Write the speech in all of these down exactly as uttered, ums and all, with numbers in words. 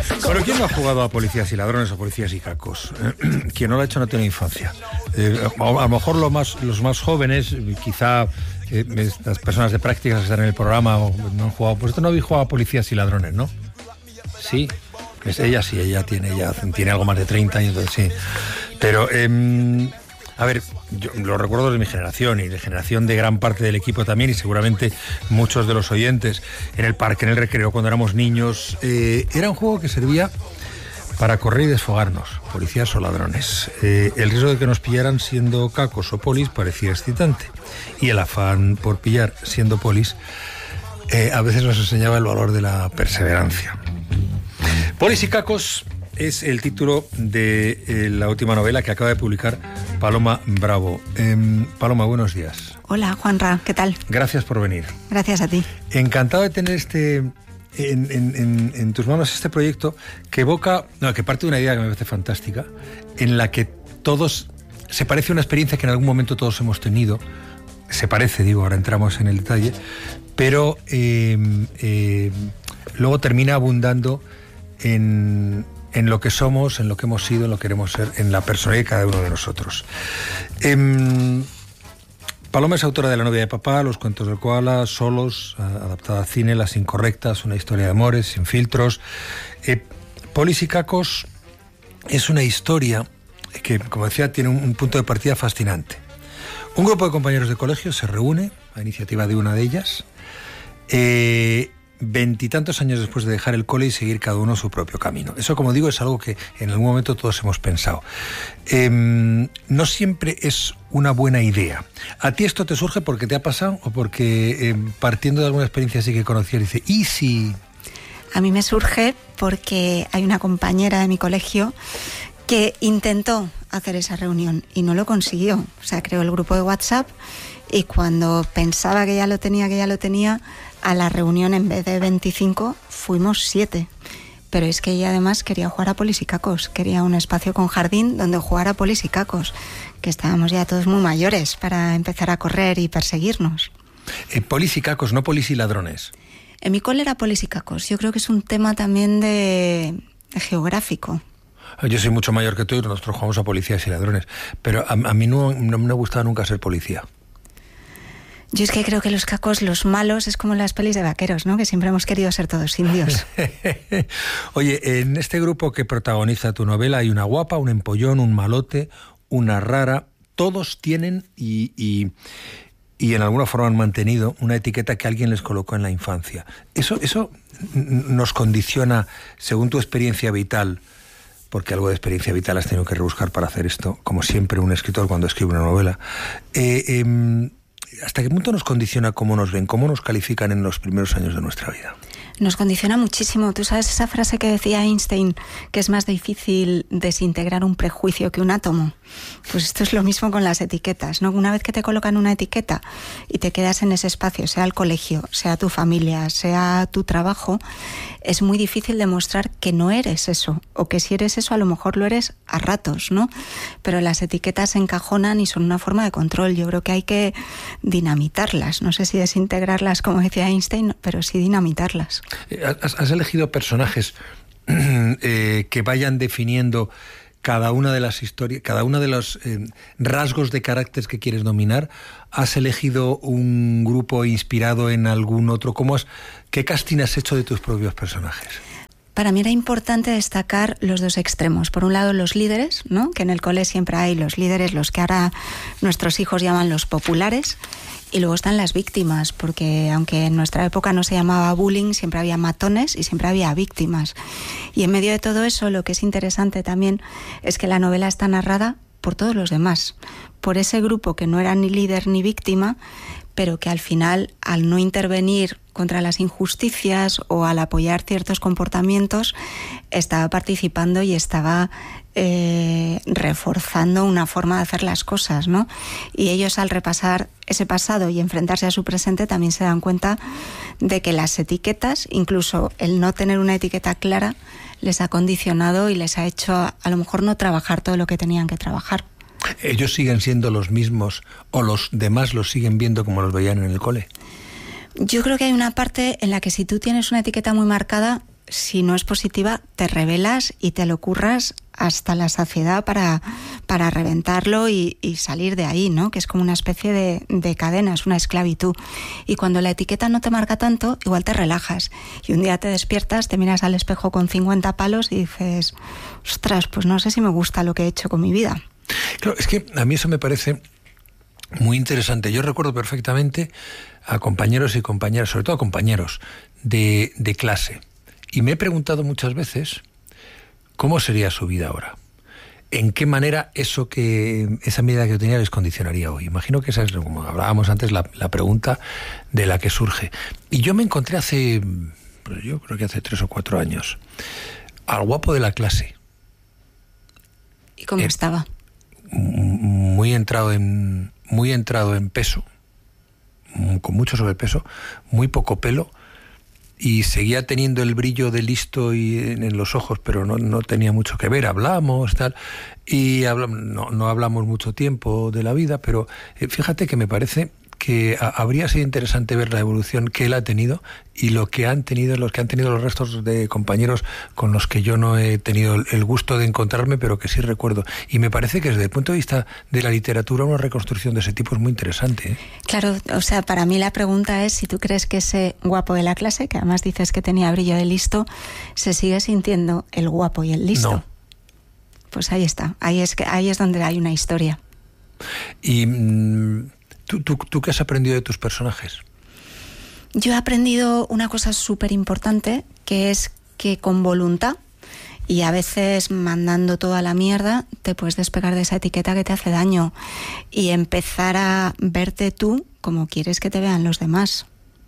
Bueno, ¿quién no ha jugado a policías y ladrones o policías y cacos? Quien no lo ha hecho no tiene infancia. Eh, a, a lo mejor lo más, los más jóvenes, quizá eh, las personas de prácticas que están en el programa o no han jugado. Pues esto no habéis jugado a policías y ladrones, ¿no? Sí. Es ella sí, ella tiene, ella tiene algo más de treinta años, entonces sí. Pero, eh, a ver, yo lo recuerdo de mi generación y de generación de gran parte del equipo también, y seguramente muchos de los oyentes, en el parque, en el recreo, cuando éramos niños. Eh, era un juego que servía para correr y desfogarnos, policías o ladrones. Eh, el riesgo de que nos pillaran siendo cacos o polis parecía excitante, y el afán por pillar siendo polis eh, a veces nos enseñaba el valor de la perseverancia. Polis y cacos es el título de eh, la última novela que acaba de publicar Paloma Bravo. Eh, Paloma, buenos días. Hola, Juanra, ¿qué tal? Gracias por venir. Gracias a ti. Encantado de tener este en, en, en, en tus manos este proyecto que evoca, no, que parte de una idea que me parece fantástica, en la que todos, se parece a una experiencia que en algún momento todos hemos tenido, se parece, digo, ahora entramos en el detalle, pero eh, eh, luego termina abundando en, en lo que somos, en lo que hemos sido, en lo que queremos ser, en la personalidad de cada uno de nosotros. Eh, Paloma es autora de La novia de papá, Los cuentos del koala, Solos, adaptada a cine, Las incorrectas, una historia de amores, Sin filtros. Eh, Polis y cacos es una historia que, como decía, tiene un, un punto de partida fascinante. Un grupo de compañeros de colegio se reúne a iniciativa de una de ellas, eh, veintitantos años después de dejar el cole y seguir cada uno su propio camino. Eso, como digo, es algo que en algún momento todos hemos pensado. Eh, no siempre es una buena idea. ¿A ti esto te surge porque te ha pasado o porque eh, partiendo de alguna experiencia así que conocías dice, ¿y si...? A mí me surge porque hay una compañera de mi colegio que intentó hacer esa reunión y no lo consiguió. O sea, creó el grupo de WhatsApp y cuando pensaba que ya lo tenía, que ya lo tenía, a la reunión en vez de veinticinco fuimos siete. Pero es que ella además quería jugar a polis y cacos, quería un espacio con jardín donde jugar a polis y cacos, que estábamos ya todos muy mayores para empezar a correr y perseguirnos. Eh, polis y cacos, no polis y ladrones. En mi cole era polis y cacos. Yo creo que es un tema también de, de geográfico. Yo soy mucho mayor que tú y nosotros jugamos a policías y ladrones, pero a, a mí no, no me ha gustado nunca ser policía. Yo es que creo que los cacos, los malos, es como las pelis de vaqueros, ¿no? Que siempre hemos querido ser todos indios. Oye, en este grupo que protagoniza tu novela hay una guapa, un empollón, un malote, una rara. Todos tienen y, y, y en alguna forma han mantenido una etiqueta que alguien les colocó en la infancia. Eso, eso nos condiciona, según tu experiencia vital, porque algo de experiencia vital has tenido que rebuscar para hacer esto, como siempre un escritor cuando escribe una novela. Eh, eh, ¿Hasta qué punto nos condiciona cómo nos ven, cómo nos califican en los primeros años de nuestra vida? Nos condiciona muchísimo. Tú sabes esa frase que decía Einstein, que es más difícil desintegrar un prejuicio que un átomo. Pues esto es lo mismo con las etiquetas, ¿no? Una vez que te colocan una etiqueta y te quedas en ese espacio, sea el colegio, sea tu familia, sea tu trabajo, es muy difícil demostrar que no eres eso, o que si eres eso a lo mejor lo eres a ratos, ¿no? Pero las etiquetas se encajonan y son una forma de control. Yo creo que hay que dinamitarlas. No sé si desintegrarlas, como decía Einstein, pero sí dinamitarlas. ¿Has, has elegido personajes eh, que vayan definiendo cada una de las historias, cada uno de los eh, rasgos de carácter que quieres dominar? ¿Has elegido un grupo inspirado en algún otro? ¿Cómo has, qué casting has hecho de tus propios personajes? Para mí era importante destacar los dos extremos. Por un lado, los líderes, ¿no? Que en el cole siempre hay los líderes, los que ahora nuestros hijos llaman los populares. Y luego están las víctimas, porque aunque en nuestra época no se llamaba bullying, siempre había matones y siempre había víctimas. Y en medio de todo eso, lo que es interesante también es que la novela está narrada por todos los demás, por ese grupo que no era ni líder ni víctima, pero que al final, al no intervenir contra las injusticias o al apoyar ciertos comportamientos, estaba participando y estaba eh, reforzando una forma de hacer las cosas, ¿no? Y ellos, al repasar ese pasado y enfrentarse a su presente, también se dan cuenta de que las etiquetas, incluso el no tener una etiqueta clara, les ha condicionado y les ha hecho a, a lo mejor no trabajar todo lo que tenían que trabajar. ¿Ellos siguen siendo los mismos o los demás los siguen viendo como los veían en el cole? Yo creo que hay una parte en la que si tú tienes una etiqueta muy marcada, si no es positiva, te rebelas y te lo curras hasta la saciedad para, para reventarlo y, y salir de ahí, ¿no? Que es como una especie de, de cadena, es una esclavitud. Y cuando la etiqueta no te marca tanto, igual te relajas. Y un día te despiertas, te miras al espejo con cincuenta palos y dices, ostras, pues no sé si me gusta lo que he hecho con mi vida. Claro, es que a mí eso me parece muy interesante. Yo recuerdo perfectamente a compañeros y compañeras, sobre todo a compañeros de, de clase. Y me he preguntado muchas veces cómo sería su vida ahora. ¿En qué manera eso que esa medida que yo tenía les condicionaría hoy? Imagino que esa es, como hablábamos antes, la, la pregunta de la que surge. Y yo me encontré hace, pues yo creo que hace tres o cuatro años, al guapo de la clase. ¿Y cómo eh, estaba? Muy entrado en, muy entrado en peso, con mucho sobrepeso, muy poco pelo, y seguía teniendo el brillo de listo y en, en los ojos, pero no, no tenía mucho que ver. Hablamos, tal, y hablamos, no, no hablamos mucho tiempo de la vida, pero eh, fíjate que me parece que a, habría sido interesante ver la evolución que él ha tenido y lo que han tenido, los que han tenido los restos de compañeros con los que yo no he tenido el, el gusto de encontrarme, pero que sí recuerdo. Y me parece que desde el punto de vista de la literatura una reconstrucción de ese tipo es muy interesante, ¿eh? Claro, o sea, para mí la pregunta es si tú crees que ese guapo de la clase, que además dices que tenía brillo de listo, se sigue sintiendo el guapo y el listo. No. Pues ahí está, ahí es que ahí es donde hay una historia. Y mmm, ¿tú, tú, ¿tú qué has aprendido de tus personajes? Yo he aprendido una cosa súper importante, que es que con voluntad y a veces mandando toda la mierda te puedes despegar de esa etiqueta que te hace daño y empezar a verte tú como quieres que te vean los demás.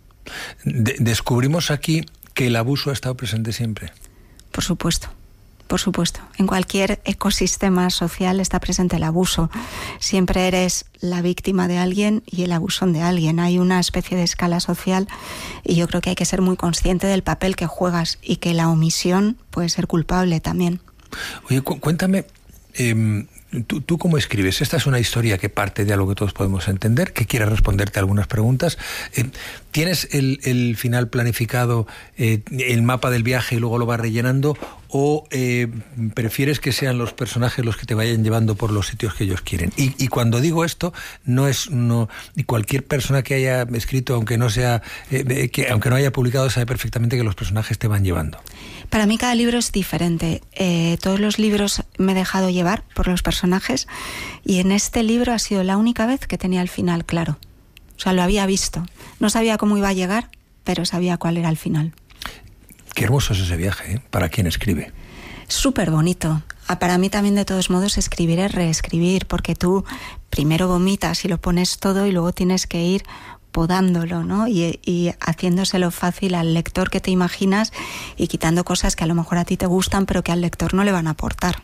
De- descubrimos aquí que el abuso ha estado presente siempre. Por supuesto. Por supuesto, en cualquier ecosistema social está presente el abuso. Siempre eres la víctima de alguien y el abusón de alguien. Hay una especie de escala social y yo creo que hay que ser muy consciente del papel que juegas y que la omisión puede ser culpable también. Oye, cu- cuéntame, eh, ¿tú, ¿tú cómo escribes? Esta es una historia que parte de algo que todos podemos entender, que quiere responderte a algunas preguntas. Eh, ¿Tienes el, el final planificado, eh, el mapa del viaje y luego lo vas rellenando? ¿O eh, prefieres que sean los personajes los que te vayan llevando por los sitios que ellos quieren? Y, y cuando digo esto, no es no y cualquier persona que haya escrito, aunque no sea eh, que aunque no haya publicado, sabe perfectamente que los personajes te van llevando. Para mí cada libro es diferente. Eh, todos los libros me he dejado llevar por los personajes y en este libro ha sido la única vez que tenía el final claro. O sea, lo había visto. No sabía cómo iba a llegar, pero sabía cuál era el final. Qué hermoso es ese viaje, ¿eh? Para quien escribe. Súper bonito. Ah, para mí también, de todos modos, escribir es reescribir, porque tú primero vomitas y lo pones todo y luego tienes que ir podándolo, ¿no? Y, y haciéndoselo fácil al lector que te imaginas y quitando cosas que a lo mejor a ti te gustan, pero que al lector no le van a aportar.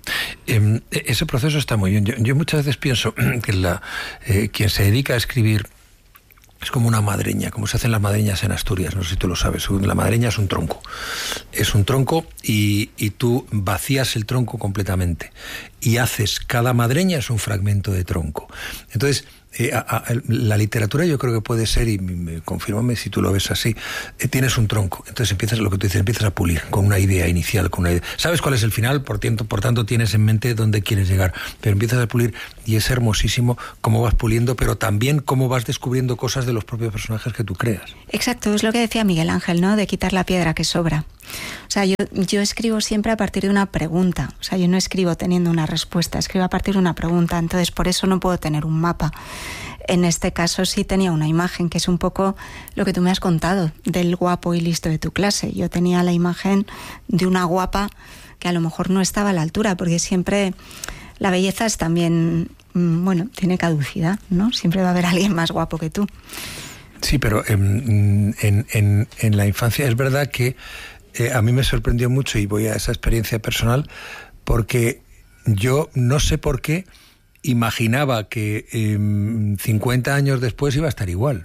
Eh, ese proceso está muy bien. Yo, yo muchas veces pienso que la, eh, quien se dedica a escribir es como una madreña, como se hacen las madreñas en Asturias, no sé si tú lo sabes. La madreña es un tronco. Es un tronco y, y tú vacías el tronco completamente. Y haces, cada madreña es un fragmento de tronco. Entonces, eh, a, a, la literatura yo creo que puede ser, y me, confírmame si tú lo ves así, eh, tienes un tronco. Entonces empiezas, lo que tú dices, empiezas a pulir con una idea inicial, con una idea. Sabes cuál es el final, por tanto, por tanto tienes en mente dónde quieres llegar. Pero empiezas a pulir y es hermosísimo cómo vas puliendo, pero también cómo vas descubriendo cosas de los propios personajes que tú creas. Exacto, es lo que decía Miguel Ángel, ¿no? De quitar la piedra que sobra. O sea, yo, yo escribo siempre a partir de una pregunta. O sea, yo no escribo teniendo una respuesta, escribo a partir de una pregunta. Entonces, por eso no puedo tener un mapa. En este caso sí tenía una imagen, que es un poco lo que tú me has contado del guapo y listo de tu clase. Yo tenía la imagen de una guapa que a lo mejor no estaba a la altura, porque siempre la belleza es también, bueno, tiene caducidad, ¿no? Siempre va a haber alguien más guapo que tú. Sí, pero en, en, en, en la infancia es verdad que eh, a mí me sorprendió mucho, y voy a esa experiencia personal, porque yo no sé por qué imaginaba que eh, cincuenta años después iba a estar igual.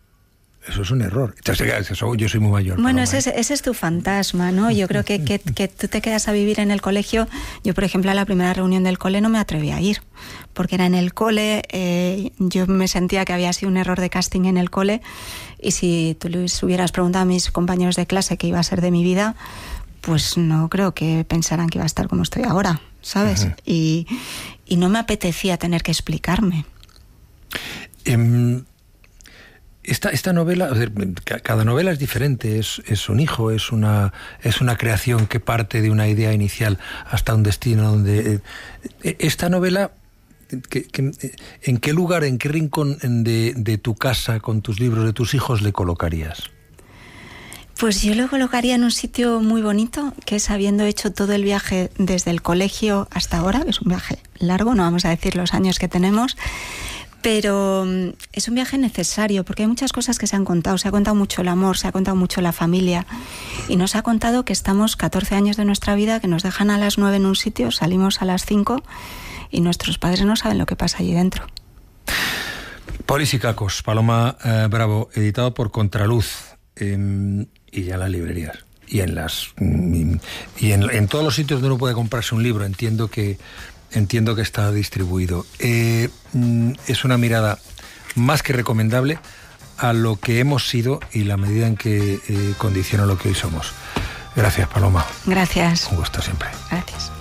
Eso es un error. Yo soy muy mayor. Bueno, ese es, ese es tu fantasma, ¿no? Yo creo que, que, que tú te quedas a vivir en el colegio. Yo, por ejemplo, a la primera reunión del cole no me atreví a ir, porque era en el cole, eh, yo me sentía que había sido un error de casting en el cole Y si tú les hubieras preguntado a mis compañeros de clase qué iba a ser de mi vida, pues no creo que pensaran que iba a estar como estoy ahora, ¿sabes? Uh-huh. y, y no me apetecía tener que explicarme. Um, esta, esta novela, cada novela es diferente, es, es un hijo, es una, es una creación que parte de una idea inicial hasta un destino donde... Eh, esta novela... ¿Qué, qué, ¿En qué lugar, en qué rincón de, de tu casa, con tus libros, de tus hijos, le colocarías? Pues yo lo colocaría en un sitio muy bonito, que es habiendo hecho todo el viaje desde el colegio hasta ahora, que es un viaje largo, no vamos a decir los años que tenemos, pero es un viaje necesario, porque hay muchas cosas que se han contado. Se ha contado mucho el amor, se ha contado mucho la familia, y nos ha contado que estamos catorce años de nuestra vida, que nos dejan a las nueve en un sitio, salimos a las cinco... y nuestros padres no saben lo que pasa allí dentro. Polis y Cacos, Paloma eh, Bravo, editado por Contraluz, eh, y ya en las librerías y en las y en, en todos los sitios donde uno puede comprarse un libro. Entiendo que entiendo que está distribuido. Eh, es una mirada más que recomendable a lo que hemos sido y la medida en que eh, condiciona lo que hoy somos. Gracias, Paloma. Gracias. Un gusto siempre. Gracias.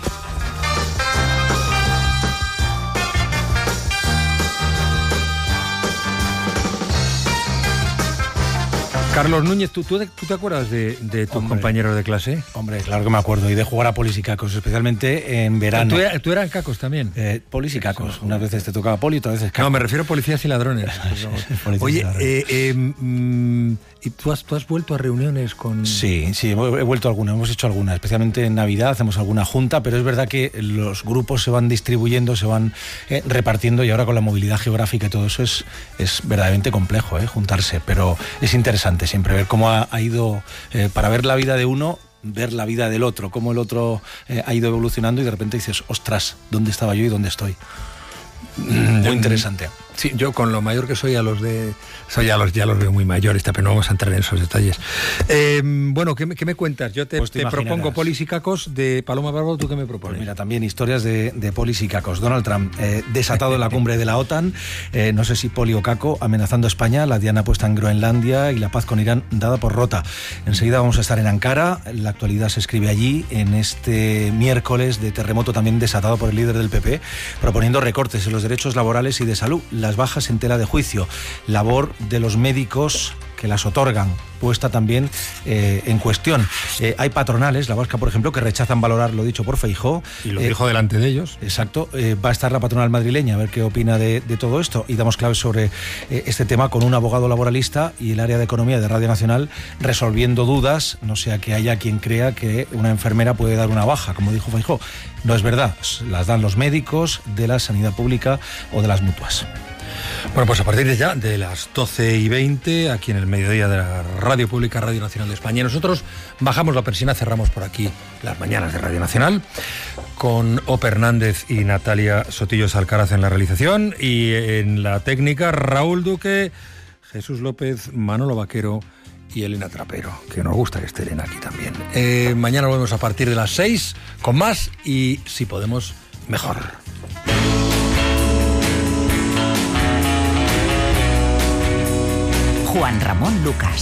Carlos Núñez, ¿tú, tú, tú te acuerdas de, de tus Hombre. compañeros de clase? Hombre, claro que me acuerdo, y de jugar a Polis y Cacos, especialmente en verano. ¿Tú, era, tú eras Cacos también? Eh, polis y Cacos, unas veces te tocaba Poli, otras veces Cacos. No, me refiero a policías y ladrones. Oye, eh, eh, mm, ¿y tú has, tú has vuelto a reuniones con...? Sí, sí, he vuelto a algunas, hemos hecho algunas, especialmente en Navidad hacemos alguna junta, pero es verdad que los grupos se van distribuyendo, se van eh, repartiendo, y ahora con la movilidad geográfica y todo eso es, es verdaderamente complejo, eh, juntarse, pero es interesante siempre ver cómo ha, ha ido, eh, para ver la vida de uno, ver la vida del otro, cómo el otro eh, ha ido evolucionando, y de repente dices, ostras, ¿dónde estaba yo y dónde estoy? Muy interesante. Sí, yo con lo mayor que soy a los de... Soy ya los, ya los veo muy mayores, pero no vamos a entrar en esos detalles. Eh, bueno, ¿qué me, ¿qué me cuentas? Yo te, pues te, te propongo Polis y Cacos de Paloma Bravo. ¿Tú qué me propones? Pues mira, también historias de, de Polis y Cacos. Donald Trump, eh, desatado en la cumbre de la OTAN, eh, no sé si Poli o Caco, amenazando a España, la diana puesta en Groenlandia y la paz con Irán dada por rota. Enseguida vamos a estar en Ankara, la actualidad se escribe allí, en este miércoles de terremoto también desatado por el líder del P P, proponiendo recortes en los derechos laborales y de salud, las bajas en tela de juicio, labor de los médicos que las otorgan, puesta también eh, en cuestión. Eh, hay patronales, la vasca por ejemplo, que rechazan valorar lo dicho por Feijóo. Y lo eh, dijo delante de ellos. Exacto. Eh, va a estar la patronal madrileña a ver qué opina de, de todo esto, y damos claves sobre eh, este tema con un abogado laboralista y el área de economía de Radio Nacional resolviendo dudas, no sea que haya quien crea que una enfermera puede dar una baja, como dijo Feijóo. No es verdad, las dan los médicos de la sanidad pública o de las mutuas. Bueno, pues a partir de ya, de las doce y veinte, aquí en el mediodía de la Radio Pública, Radio Nacional de España, nosotros bajamos la persiana, cerramos por aquí las mañanas de Radio Nacional, con Ope Hernández y Natalia Sotillos Alcaraz en la realización, y en la técnica Raúl Duque, Jesús López, Manolo Vaquero y Elena Trapero, que nos gusta que esté Elena aquí también. Eh, mañana volvemos a partir de las seis con más, y si podemos, mejor. Juan Ramón Lucas.